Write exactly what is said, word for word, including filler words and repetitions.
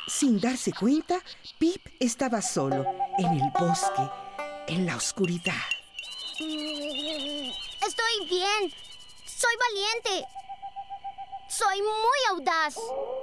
Sin darse cuenta, Pip estaba solo, en el bosque, en la oscuridad. Estoy bien. Soy valiente. Soy muy audaz.